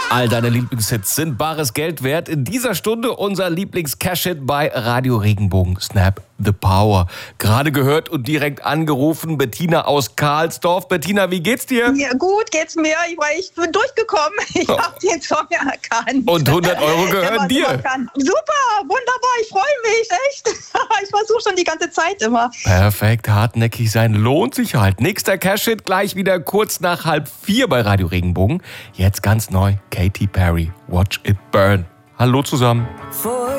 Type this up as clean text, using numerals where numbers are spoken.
All deine Lieblingshits sind bares Geld wert. In dieser Stunde unser Lieblings-Cash-Hit bei Radio Regenbogen. Snap the Power. Gerade gehört und direkt angerufen. Bettina aus Karlsdorf. Bettina, wie geht's dir? Ja, gut geht's mir. Ich bin durchgekommen. Ich habe den Song erkannt. Und 100 Euro gehören dir. Super, wunderbar. Ich freue mich. Echt. Ich versuche schon die ganze Zeit immer. Perfekt. Hartnäckig sein lohnt sich halt. Nächster Cash-Hit gleich wieder kurz nach 3:30 bei Radio Regenbogen. Jetzt ganz neu. Katy Perry. Watch It Burn. Hallo zusammen.